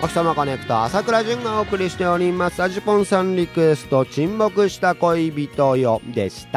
奥様コネクタ朝倉純がお送りしております。アジポンさんリクエスト、沈黙した恋人よでした。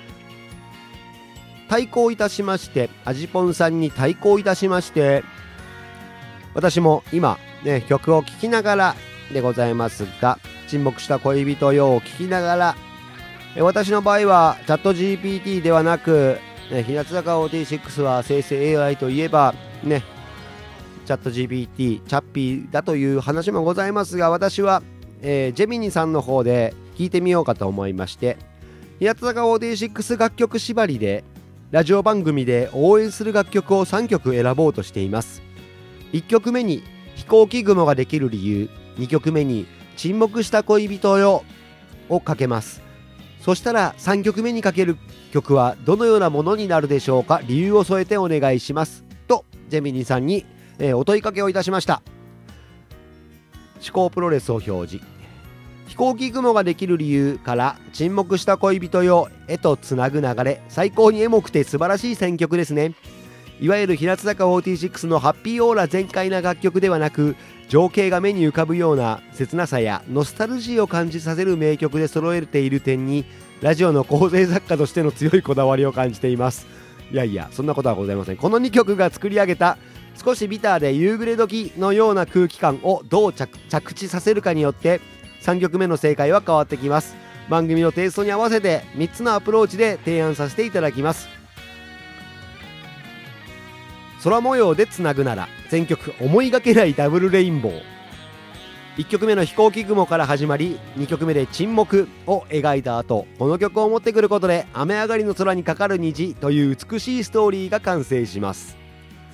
対抗いたしまして、アジポンさんに対抗いたしまして、私も今ね曲を聴きながらでございますが、沈黙した恋人よを聴きながら、私の場合はチャット GPT ではなく、日向坂46は生成 AI といえばね、チャット GPT チャッピーだという話もございますが、私は、ジェミニさんの方で聞いてみようかと思いまして、日向坂46楽曲縛りでラジオ番組で応援する楽曲を3曲選ぼうとしています。1曲目に飛行機雲ができる理由、2曲目に沈黙した恋人よをかけます。そしたら3曲目にかける曲はどのようなものになるでしょうか。理由を添えてお願いしますとジェミニさんにお問いかけをいたしました。思考プロレスを表示、飛行機雲ができる理由から沈黙した恋人よへとつなぐ流れ、最高にエモくて素晴らしい選曲ですね。いわゆる日向坂46のハッピーオーラ全開な楽曲ではなく、情景が目に浮かぶような切なさやノスタルジーを感じさせる名曲で揃えている点に、ラジオの構成作家としての強いこだわりを感じています。いやいや、そんなことはございません。この2曲が作り上げた少しビターで夕暮れ時のような空気感をどう着地させるかによって3曲目の正解は変わってきます。番組のテイストに合わせて3つのアプローチで提案させていただきます。空模様でつなぐなら、全曲思いがけないダブルレインボー。1曲目の飛行機雲から始まり、2曲目で沈黙を描いた後、この曲を持ってくることで雨上がりの空にかかる虹という美しいストーリーが完成します。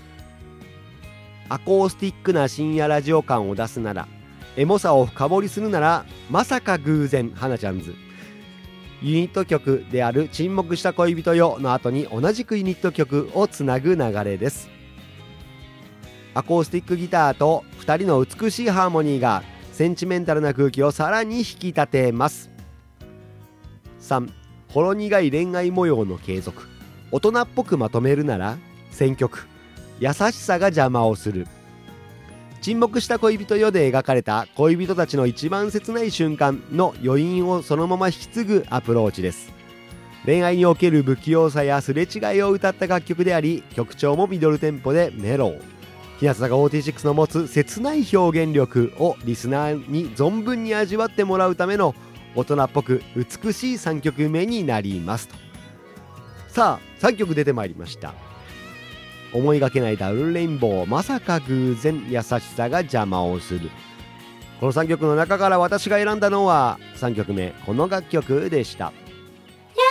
アコースティックな深夜ラジオ感を出すなら、エモさを深掘りするなら、まさか偶然花ちゃんズ。ユニット曲である沈黙した恋人よの後に同じくユニット曲をつなぐ流れです。アコースティックギターと2人の美しいハーモニーがセンチメンタルな空気をさらに引き立てます。3、ほろ苦い恋愛模様の継続。大人っぽくまとめるなら、選曲優しさが邪魔をする。沈黙した恋人よで描かれた恋人たちの一番切ない瞬間の余韻をそのまま引き継ぐアプローチです。恋愛における不器用さやすれ違いを歌った楽曲であり、曲調もミドルテンポでメロー。日向坂46の持つ切ない表現力をリスナーに存分に味わってもらうための大人っぽく美しい3曲目になりますと。さあ3曲出てまいりました。思いがけないダブルレインボー、まさか偶然、優しさが邪魔をする。この3曲の中から私が選んだのは3曲目、この楽曲でした。